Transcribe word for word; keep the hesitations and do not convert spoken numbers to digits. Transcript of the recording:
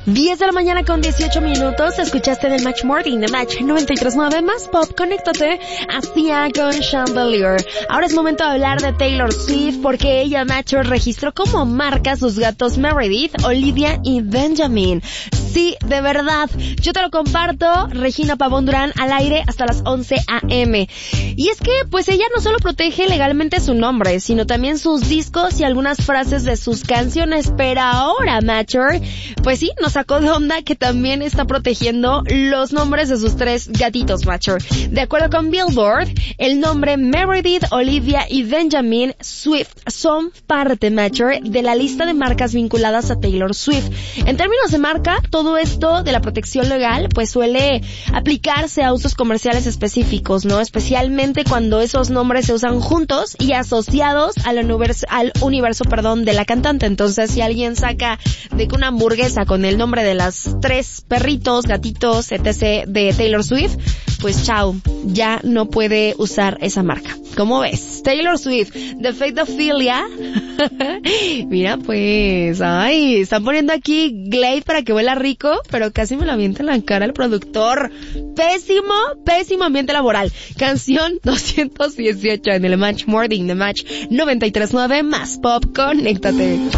diez de la mañana con dieciocho minutos, escuchaste en el Match Morning, de Match noventa y tres punto nueve más pop, conéctate hacia con Chandelier. Ahora es momento de hablar de Taylor Swift, porque ella, Macho, registró como marca sus gatos Meredith, Olivia y Benjamin. Sí, de verdad, yo te lo comparto, Regina Pavón Durán, al aire hasta las once a eme. Y es que, pues ella no solo protege legalmente su nombre, sino también sus discos y algunas frases de sus canciones, pero ahora, Macho, pues sí, nos sacó de onda que también está protegiendo los nombres de sus tres gatitos, Macho. De acuerdo con Billboard, el nombre Meredith, Olivia y Benjamin Swift son parte, Macho, de la lista de marcas vinculadas a Taylor Swift. En términos de marca, todo esto de la protección legal pues suele aplicarse a usos comerciales específicos, ¿no? Especialmente cuando esos nombres se usan juntos y asociados al universo, al universo, perdón, de la cantante. Entonces, si alguien saca de que una hamburguesa con el nombre de las tres perritos, gatitos, etcétera de Taylor Swift, pues chao, ya no puede usar esa marca. ¿Cómo ves? Taylor Swift, The Fate of Philia. Mira pues, ay, están poniendo aquí Glade para que huela rico, pero casi me la avienta en la cara el productor. Pésimo, pésimo ambiente laboral. Canción doscientos dieciocho en el Match Morning de Match noventa y tres punto nueve más pop, conéctate.